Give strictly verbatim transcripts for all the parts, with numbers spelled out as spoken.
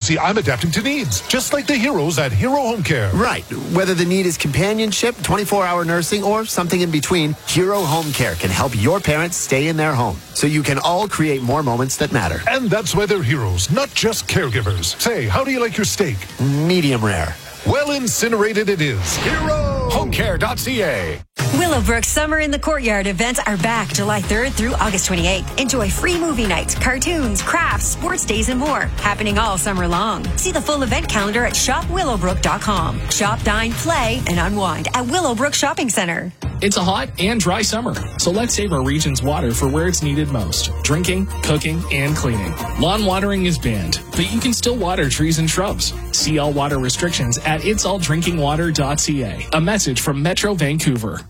See, I'm adapting to needs, just like the heroes at Hero Home Care. Right. Whether the need is companionship, twenty-four hour nursing, or something in between, Hero Home Care can help your parents stay in their home so you can all create more moments that matter. And that's why they're heroes, not just caregivers. Say, how do you like your steak? Medium rare. Well incinerated it is. Hero Home Care dot C A. Willowbrook Summer in the Courtyard events are back July third through August twenty-eighth. Enjoy free movie nights, cartoons, crafts, sports days, and more. Happening all summer long. See the full event calendar at shop willowbrook dot com. Shop, dine, play, and unwind at Willowbrook Shopping Center. It's a hot and dry summer, so let's save our region's water for where it's needed most. Drinking, cooking, and cleaning. Lawn watering is banned, but you can still water trees and shrubs. See all water restrictions at its all drinking water dot C A. A message from Metro Vancouver.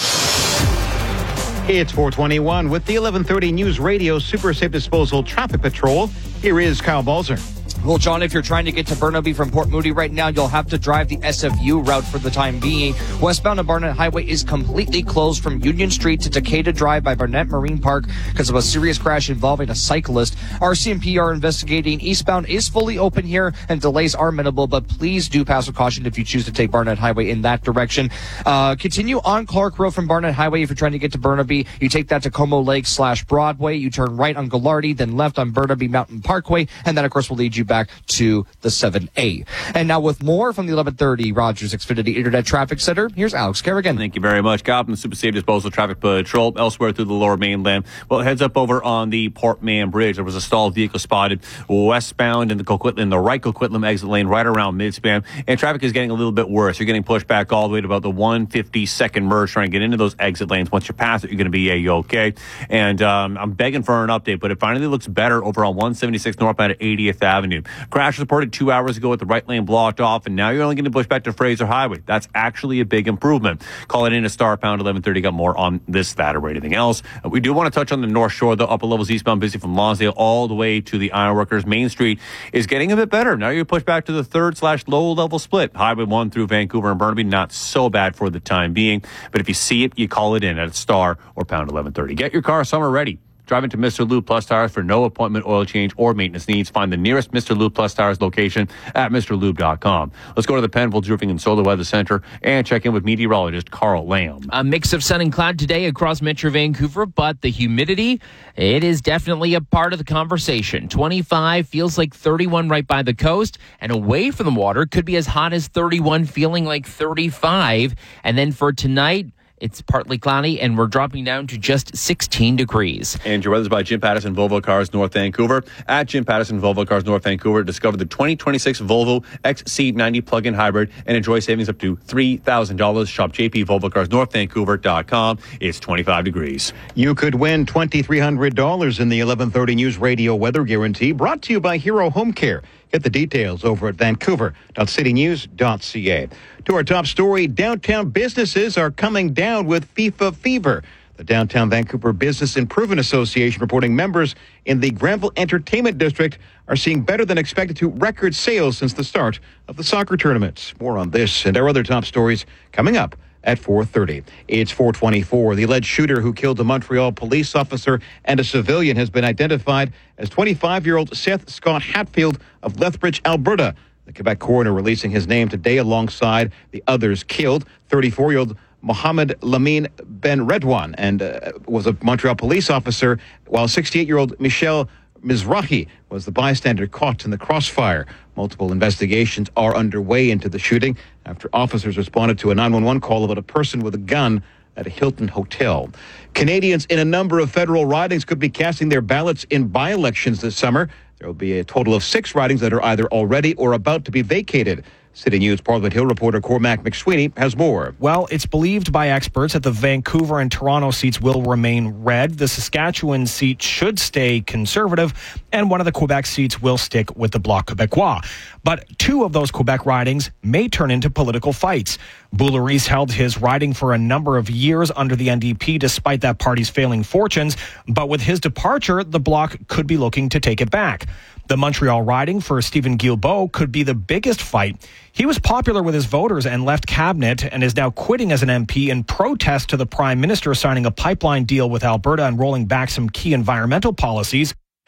It's four twenty-one with the eleven thirty News Radio Super Safe Disposal Traffic Patrol. Here is Kyle Balzer. Well, John, if you're trying to get to Burnaby from Port Moody right now, you'll have to drive the S F U route for the time being. Westbound on Barnett Highway is completely closed from Union Street to Decatur Drive by Barnett Marine Park because of a serious crash involving a cyclist. R C M P are investigating. Eastbound is fully open here and delays are minimal, but please do pass with caution if you choose to take Barnett Highway in that direction. Uh, continue on Clark Road from Barnett Highway if you're trying to get to Burnaby. You take that to Como Lake slash Broadway. You turn right on Gallardi, then left on Burnaby Mountain Parkway, and that, of course, will lead you back to the seven A. And now with more from the eleven thirty Rogers Xfinity Internet Traffic Center, here's Alex Kerrigan. Thank you very much, Kyle, from the Super Safe Disposal Traffic Patrol. Elsewhere through the lower mainland, well, it heads up over on the Port Mann Bridge. There was a stalled vehicle spotted westbound in the Coquitlam, the right Coquitlam exit lane right around Midspan, and traffic is getting a little bit worse. You're getting pushed back all the way to about the one fifty-second merge trying to get into those exit lanes. Once you pass it, you're going to be A-okay. And um, I'm begging for an update, but it finally looks better over on one seventy-six northbound at eightieth Avenue. Crash reported two hours ago with the right lane blocked off, and now you're only going to push back to Fraser Highway. That's actually a big improvement. Call it in a star pound eleven thirty. Got more on this, that, or anything else. Uh, we do want to touch on the North Shore, the upper levels eastbound busy from Lonsdale all the way to the Ironworkers. Main Street is getting a bit better. Now you're pushed back to the third slash low level split. Highway one through Vancouver and Burnaby, not so bad for the time being. But if you see it, you call it in at star or pound eleven thirty. Get your car summer ready. Drive into Mister Lube Plus Tires for no appointment oil change or maintenance needs. Find the nearest Mister Lube Plus Tires location at Mr Lube dot com. Let's go to the Penfolds Roofing and Solar Weather Center and check in with meteorologist Carl Lamb. A mix of sun and cloud today across Metro Vancouver, but the humidity, it is definitely a part of the conversation. twenty-five feels like thirty-one right by the coast, and away from the water could be as hot as thirty-one, feeling like thirty-five. And then for tonight, it's partly cloudy, and we're dropping down to just sixteen degrees. And your weather's by Jim Patterson Volvo Cars North Vancouver. At Jim Patterson Volvo Cars North Vancouver, discover the twenty twenty-six Volvo X C ninety plug-in hybrid and enjoy savings up to three thousand dollars. Shop J P Volvo Cars North Vancouver dot com. It's twenty-five degrees. You could win two thousand three hundred dollars in the eleven thirty News Radio Weather Guarantee, brought to you by Hero Home Care. Get the details over at vancouver dot city news dot c a. To our top story, downtown businesses are coming down with FIFA fever. The Downtown Vancouver Business Improvement Association reporting members in the Granville Entertainment District are seeing better than expected to record sales since the start of the soccer tournaments. More on this and our other top stories coming up at four thirty. It's four twenty-four. The alleged shooter who killed a Montreal police officer and a civilian has been identified as twenty-five-year-old Seth Scott Hatfield of Lethbridge, Alberta. The Quebec coroner releasing his name today alongside the others killed. thirty-four-year-old Mohamed Lamine Ben Redouane and uh, was a Montreal police officer, while sixty-eight-year-old Michel Mizrahi was the bystander caught in the crossfire. Multiple investigations are underway into the shooting after officers responded to a nine one one call about a person with a gun at a Hilton hotel. Canadians in a number of federal ridings could be casting their ballots in by-elections this summer. There will be a total of six ridings that are either already or about to be vacated. City News Parliament Hill reporter Cormac McSweeney has more. Well, it's believed by experts that the Vancouver and Toronto seats will remain red. The Saskatchewan seat should stay conservative, and one of the Quebec seats will stick with the Bloc Québécois. But two of those Quebec ridings may turn into political fights. Boularice held his riding for a number of years under the N D P despite that party's failing fortunes, but with his departure, the Bloc could be looking to take it back. The Montreal riding for Stephen Guilbeault could be the biggest fight. He was popular with his voters and left cabinet and is now quitting as an M P in protest to the Prime Minister signing a pipeline deal with Alberta and rolling back some key environmental policies.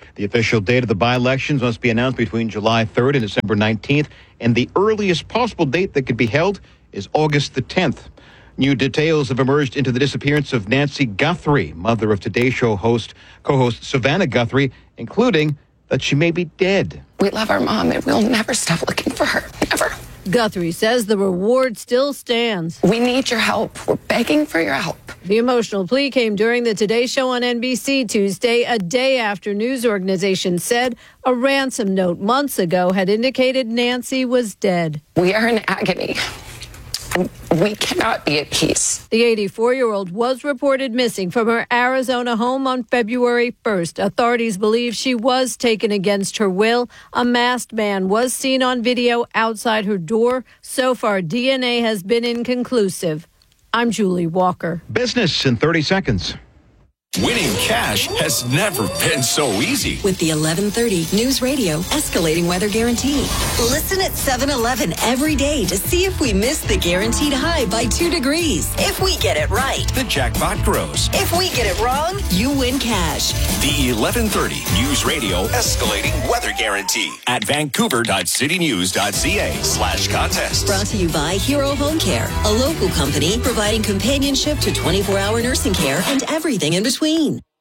The official date of the by-elections must be announced between July third and December nineteenth, and the earliest possible date that could be held is August the tenth. New details have emerged into the disappearance of Nancy Guthrie, mother of Today Show host, co-host Savannah Guthrie, including that she may be dead. We love our mom and we'll never stop looking for her. Never. Guthrie says the reward still stands. We need your help. We're begging for your help. The emotional plea came during the Today Show on N B C Tuesday, a day after news organizations said a ransom note months ago had indicated Nancy was dead. We are in agony. We cannot be at peace. The eighty-four-year-old was reported missing from her Arizona home on February first. Authorities believe she was taken against her will. A masked man was seen on video outside her door. So far, D N A has been inconclusive. I'm Julie Walker. Business in thirty seconds. Winning cash has never been so easy. With the eleven thirty News Radio Escalating Weather Guarantee. Listen at seven eleven every day to see if we miss the guaranteed high by two degrees. If we get it right, the jackpot grows. If we get it wrong, you win cash. The eleven thirty News Radio Escalating Weather Guarantee at vancouver.citynews.ca slash contest. Brought to you by Hero Home Care, a local company providing companionship to twenty-four hour nursing care and everything in between.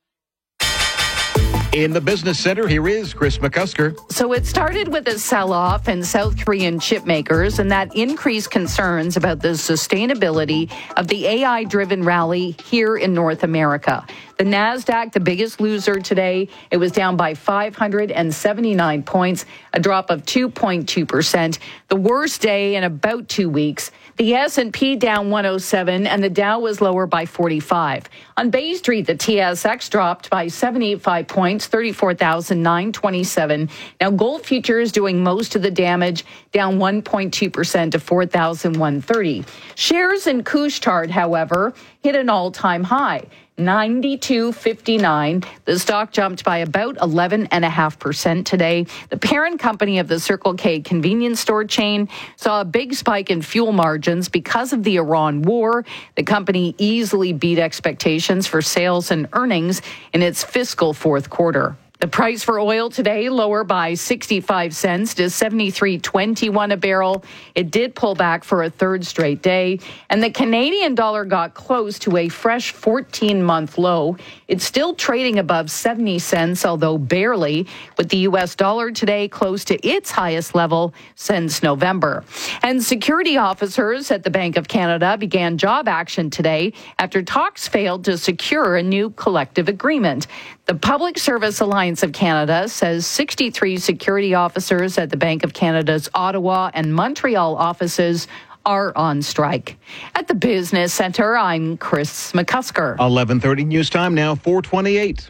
In the business center, here is Chris McCusker. So it started with a sell-off in South Korean chip makers, and that increased concerns about the sustainability of the A I-driven rally here in North America. The NASDAQ, the biggest loser today, it was down by five hundred seventy-nine points, a drop of two point two percent. The worst day in about two weeks. The S and P down one oh seven, and the Dow was lower by forty-five. On Bay Street, the T S X dropped by seventy-five points, thirty-four thousand nine hundred twenty-seven. Now, gold futures doing most of the damage, down one point two percent to four thousand one hundred thirty. Shares in Couche-Tard, however, hit an all-time high. ninety-two fifty-nine. The stock jumped by about eleven point five percent today. The parent company of the Circle K convenience store chain saw a big spike in fuel margins because of the Iran war. The company easily beat expectations for sales and earnings in its fiscal fourth quarter. The price for oil today lower by sixty-five cents to seventy-three twenty-one a barrel. It did pull back for a third straight day. And the Canadian dollar got close to a fresh fourteen-month low. It's still trading above seventy cents, although barely, with the U S dollar today close to its highest level since November. And security officers at the Bank of Canada began job action today after talks failed to secure a new collective agreement. The Public Service Alliance of Canada says sixty-three security officers at the Bank of Canada's Ottawa and Montreal offices are on strike. At the Business Center, I'm Chris McCusker. eleven thirty news time now, four twenty-eight.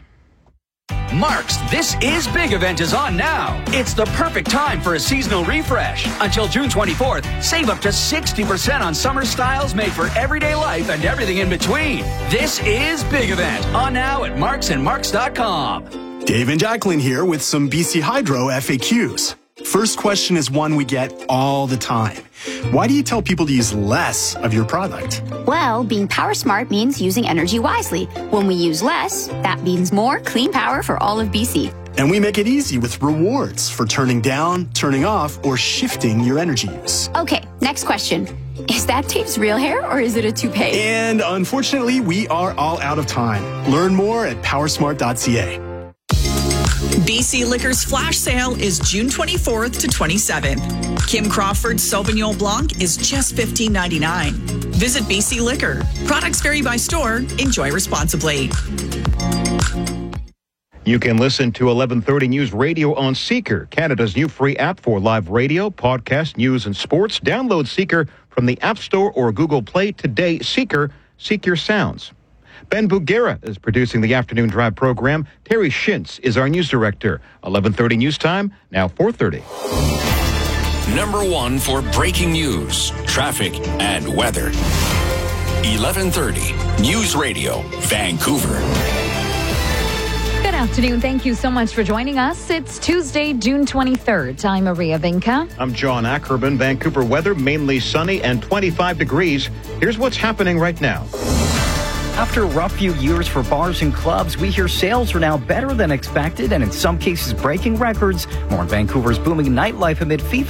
Mark's This Is Big event is on now. It's the perfect time for a seasonal refresh. Until June twenty-fourth, save up to sixty percent on summer styles made for everyday life and everything in between. This Is Big event on now at marks and marks dot com. Dave and Jacqueline here with some B C Hydro F A Qs. First question is one we get all the time. Why do you tell people to use less of your product? Well, being power smart means using energy wisely. When we use less, that means more clean power for all of B C. And we make it easy with rewards for turning down, turning off, or shifting your energy use. Okay, next question. Is that Dave's real hair or is it a toupee? And unfortunately, we are all out of time. Learn more at power smart dot c a. B C Liquor's flash sale is June twenty-fourth to twenty-seventh. Kim Crawford's Sauvignon Blanc is just fifteen ninety-nine. Visit B C Liquor. Products vary by store. Enjoy responsibly. You can listen to eleven thirty News Radio on Seeker, Canada's new free app for live radio, podcast, news, and sports. Download Seeker from the App Store or Google Play today. Seeker, seek your sounds. Ben Bugera is producing the Afternoon Drive program. Terry Shintz is our news director. eleven thirty news time, now four thirty. Number one for breaking news, traffic, and weather. eleven thirty News Radio, Vancouver. Good afternoon. Thank you so much for joining us. It's Tuesday, June twenty-third. I'm Maria Vinca. I'm John Ackerman. Vancouver weather, mainly sunny and twenty-five degrees. Here's what's happening right now. After a rough few years for bars and clubs, we hear sales are now better than expected and in some cases breaking records. More on Vancouver's booming nightlife amid FIFA